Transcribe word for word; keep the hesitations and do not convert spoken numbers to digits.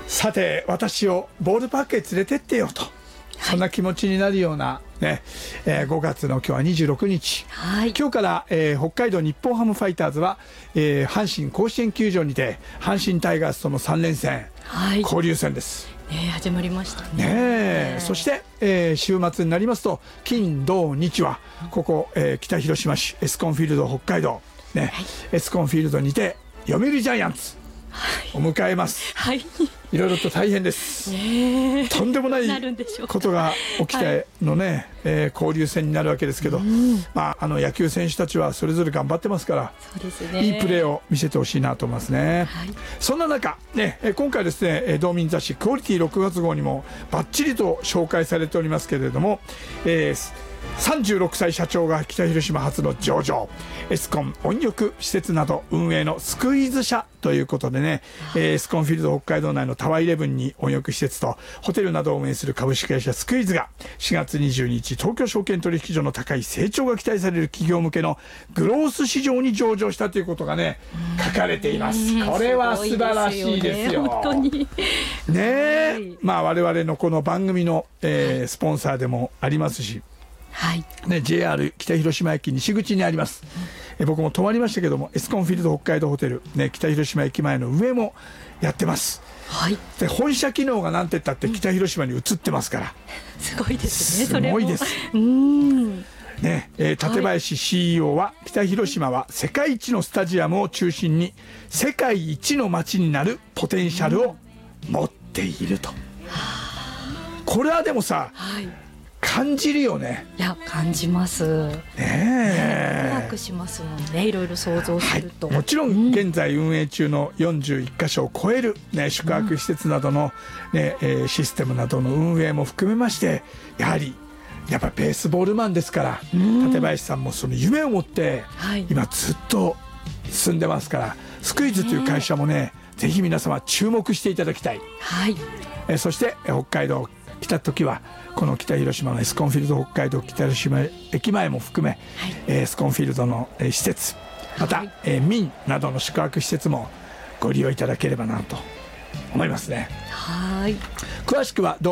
さて私をボールパークへ連れてってよと、はい、そんな気持ちになるような、ねえー、ごがつの今日はにじゅうろくにち、はい、今日から、えー、北海道日本ハムファイターズは、えー、阪神甲子園球場にて阪神タイガースとのさんれんせん、はい、交流戦です。 ね、始まりましたね。 ね、そして、えー、週末になりますと金土日はここ、えー、北広島市エスコンフィールド北海道、ね、はい、エスコンフィールドにて読売ジャイアンツを迎えます、はい、いろいろと大変です、ね、とんでもないことが起きてのね、はい、えー、交流戦になるわけですけど、うん、まあ、あの野球選手たちはそれぞれ頑張ってますから、そうですね、いいプレーを見せてほしいなと思いますね、はい、そんな中、ね、今回ですね道民雑誌クオリティろくがつ号にもバッチリと紹介されておりますけれども、えーさんじゅうろくさい社長が北広島初の上場、エスコン温浴施設など運営のスクイーズ社ということでね、えー、エスコンフィールド北海道内のタワーイレブンに温浴施設とホテルなどを運営する株式会社スクイーズがしがつにじゅうににち東京証券取引所の高い成長が期待される企業向けのグロース市場に上場したということがね書かれています。これは素晴らしいですよ。本当にねえ、はい、まあ我々のこの番組の、えー、スポンサーでもありますし、はいね、ジェイアール 北広島駅西口にあります、うん、え僕も泊まりましたけどもエスコンフィールド北海道ホテル、ね、北広島駅前の上もやってます、はい、で本社機能がなんて言ったって北広島に移ってますから、うん、すごいですね。すごいです。うんねえー、館林 シーイーオー は北広島は世界一のスタジアムを中心に世界一の街になるポテンシャルを持っていると、うん、これはでもさ、はい、感じるよね。いや感じますね。えワクワクしますもんね、いろいろ想像すると、はい、もちろん現在運営中のよんじゅういっかしょを超える、ね、宿泊施設などの、ねえー、システムなどの運営も含めましてやはりやっぱベースボールマンですから、館林さんもその夢を持って、はい、今ずっと進んでますから、スクイズという会社もねぜひ皆様注目していただきたい、はい、えそして北海道来た時はこの北広島のエスコンフィールド北海道北広島駅前も含め、はい、エスコンフィールドの施設また、はい、え民などの宿泊施設もご利用いただければなと思いますね。はい、詳しくは